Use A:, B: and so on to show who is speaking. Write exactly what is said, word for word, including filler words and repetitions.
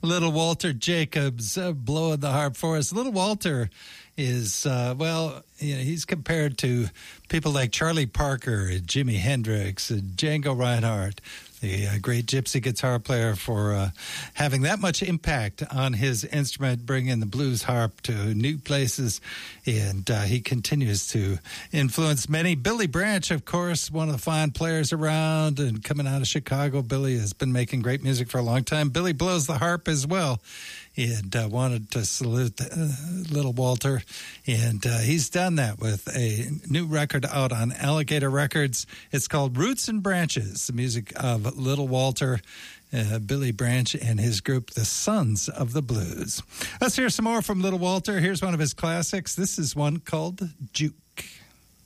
A: Little Walter Jacobs uh, blowing the harp for us. Little Walter is, uh, well, you know, he's compared to people like Charlie Parker, and Jimi Hendrix, and Django Reinhardt, the uh, great gypsy guitar player, for uh, having that much impact on his instrument, bringing the blues harp to new places, and uh, he continues to influence many. Billy Branch, of course, one of the fine players around, and coming out of Chicago, Billy has been making great music for a long time. Billy blows the harp as well, and uh, wanted to salute uh, Little Walter, and uh, he's done that with a new record out on Alligator Records. It's called Roots and Branches, the music of Little Walter, uh, Billy Branch, and his group, the Sons of the Blues. Let's hear some more from Little Walter. Here's one of his classics. This is one called Juke.